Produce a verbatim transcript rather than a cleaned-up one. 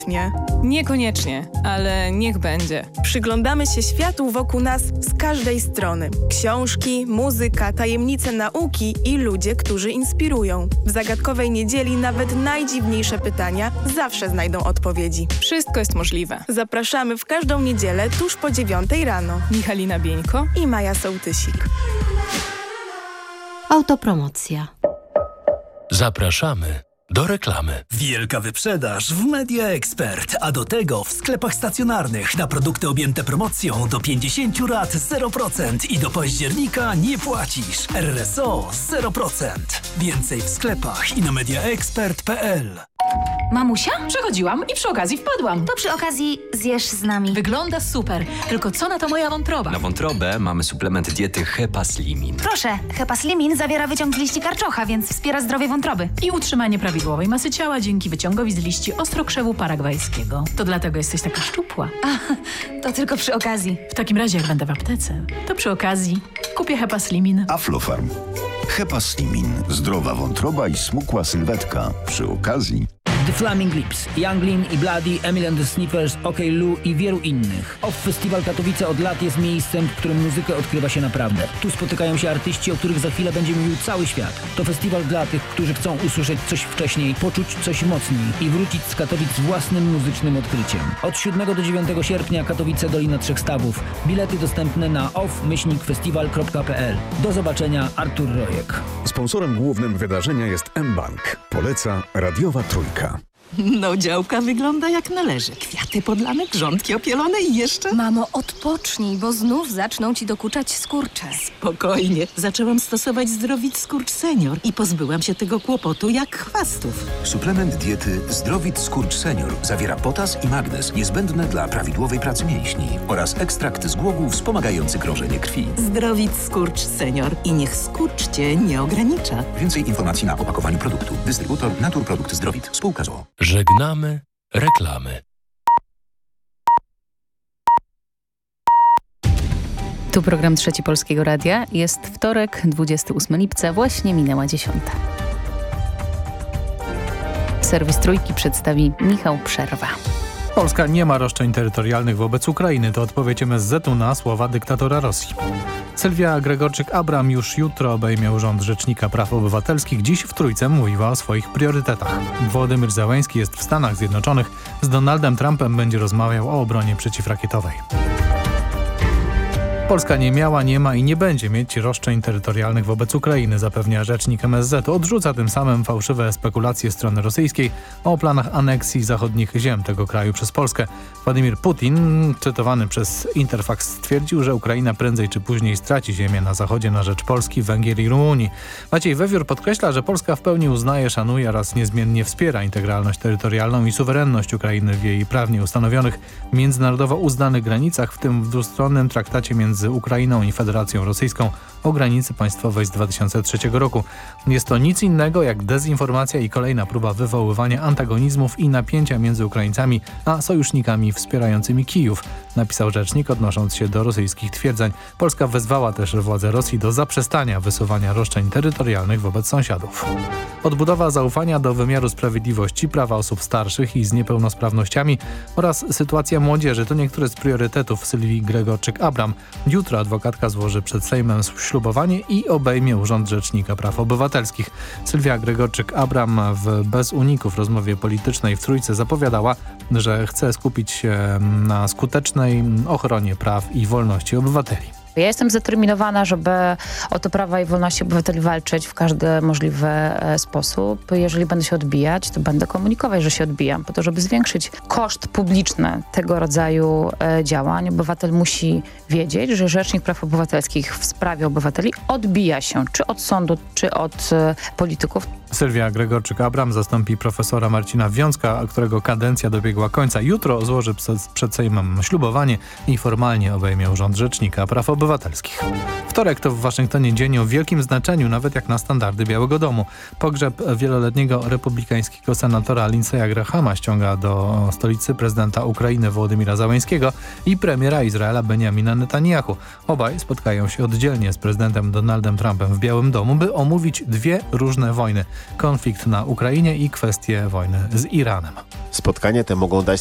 Nie? Niekoniecznie, ale niech będzie. Przyglądamy się światu wokół nas z każdej strony. Książki, muzyka, tajemnice nauki i ludzie, którzy inspirują. W Zagadkowej Niedzieli nawet najdziwniejsze pytania zawsze znajdą odpowiedzi. Wszystko jest możliwe. Zapraszamy w każdą niedzielę tuż po dziewiątej rano. Michalina Bieńko i Maja Sołtysik. Autopromocja. Zapraszamy do reklamy. Wielka wyprzedaż w Media Expert, a do tego w sklepach stacjonarnych na produkty objęte promocją do pięćdziesiąt rat zero procent i do października nie płacisz. R S O zero procent. Więcej w sklepach i na mediaexpert kropka p l. Mamusia? Przechodziłam i przy okazji wpadłam. To przy okazji zjesz z nami. Wygląda super, tylko co na to moja wątroba? Na wątrobę mamy suplement diety Hepaslimin. Proszę, Hepaslimin zawiera wyciąg z liści karczocha, więc wspiera zdrowie wątroby. I utrzymanie prawidłowej masy ciała dzięki wyciągowi z liści ostrokrzewu paragwajskiego. To dlatego jesteś taka szczupła. A, to tylko przy okazji. W takim razie jak będę w aptece, to przy okazji kupię Hepaslimin. Aflofarm. Hepaslimin. Zdrowa wątroba i smukła sylwetka. Przy okazji The Flaming Lips, Young Lean i Bloody, Emily and the Sniffers, OK Lou i wielu innych. Off Festiwal Katowice od lat jest miejscem, w którym muzykę odkrywa się naprawdę. Tu spotykają się artyści, o których za chwilę będzie mówił cały świat. To festiwal dla tych, którzy chcą usłyszeć coś wcześniej, poczuć coś mocniej i wrócić z Katowic z własnym muzycznym odkryciem. Od siódmego do dziewiątego sierpnia Katowice Dolina Trzech Stawów. Bilety dostępne na off myślnik festiwal kropka p l. Do zobaczenia, Artur Rojek. Sponsorem głównym wydarzenia jest mBank. Poleca Radiowa Trójka. No, działka wygląda jak należy. Kwiaty podlane, grządki opielone i jeszcze... Mamo, odpocznij, bo znów zaczną ci dokuczać skurcze. Spokojnie. Zaczęłam stosować Zdrowit Skurcz Senior i pozbyłam się tego kłopotu jak chwastów. Suplement diety Zdrowit Skurcz Senior zawiera potas i magnez niezbędne dla prawidłowej pracy mięśni oraz ekstrakt z głogu wspomagający krążenie krwi. Zdrowit Skurcz Senior i niech skurcz cię nie ogranicza. Więcej informacji na opakowaniu produktu. Dystrybutor Naturprodukt Zdrowit. Spółka z o o. Żegnamy reklamy. Tu program Trzeci Polskiego Radia. Jest wtorek, dwudziestego ósmego lipca, właśnie minęła dziesiąta. Serwis Trójki przedstawi Michał Przerwa. Polska nie ma roszczeń terytorialnych wobec Ukrainy. To odpowiedź M S Z-u na słowa dyktatora Rosji. Sylwia Gregorczyk-Abram już jutro obejmie urząd Rzecznika Praw Obywatelskich. Dziś w Trójce mówiła o swoich priorytetach. Wołodymyr Zełenski jest w Stanach Zjednoczonych. Z Donaldem Trumpem będzie rozmawiał o obronie przeciwrakietowej. Polska nie miała, nie ma i nie będzie mieć roszczeń terytorialnych wobec Ukrainy, zapewnia rzecznik M S Z. Odrzuca tym samym fałszywe spekulacje strony rosyjskiej o planach aneksji zachodnich ziem tego kraju przez Polskę. Władimir Putin, cytowany przez Interfax, stwierdził, że Ukraina prędzej czy później straci ziemię na zachodzie na rzecz Polski, Węgier i Rumunii. Maciej Wewiór podkreśla, że Polska w pełni uznaje, szanuje oraz niezmiennie wspiera integralność terytorialną i suwerenność Ukrainy w jej prawnie ustanowionych, międzynarodowo uznanych granicach, w tym w dwustronnym traktacie między Ukrainą i Federacją Rosyjską o granicy państwowej z dwa tysiące trzeciego roku. Jest to nic innego jak dezinformacja i kolejna próba wywoływania antagonizmów i napięcia między Ukraińcami a sojusznikami wspierającymi Kijów, napisał rzecznik, odnosząc się do rosyjskich twierdzeń. Polska wezwała też władze Rosji do zaprzestania wysuwania roszczeń terytorialnych wobec sąsiadów. Odbudowa zaufania do wymiaru sprawiedliwości, prawa osób starszych i z niepełnosprawnościami oraz sytuacja młodzieży to niektóre z priorytetów Sylwii Gregorczyk-Abram. Jutro adwokatka złoży przed Sejmem ślubowanie i obejmie urząd Rzecznika Praw Obywatelskich. Sylwia Gregorczyk-Abram w Bez Uników rozmowie politycznej w Trójce zapowiadała, że chce skupić się na skutecznej ochronie praw i wolności obywateli. Ja jestem zdeterminowana, żeby o te prawa i wolności obywateli walczyć w każdy możliwy sposób. Jeżeli będę się odbijać, to będę komunikować, że się odbijam, po to, żeby zwiększyć koszt publiczny tego rodzaju działań. Obywatel musi wiedzieć, że Rzecznik Praw Obywatelskich w sprawie obywateli odbija się czy od sądu, czy od polityków. Sylwia Gregorczyk-Abram zastąpi profesora Marcina Wiącka, którego kadencja dobiegła końca. Jutro złoży przed Sejmem ślubowanie i formalnie obejmie urząd Rzecznika Praw Obywatelskich. Wtorek to w Waszyngtonie dzień o wielkim znaczeniu, nawet jak na standardy Białego Domu. Pogrzeb wieloletniego republikańskiego senatora Lindsey'a Grahama ściąga do stolicy prezydenta Ukrainy Wołodymyra Zełenskiego i premiera Izraela Benjamina Netanyahu. Obaj spotkają się oddzielnie z prezydentem Donaldem Trumpem w Białym Domu, by omówić dwie różne wojny. konflikt na Ukrainie i kwestię wojny z Iranem. Spotkania te mogą dać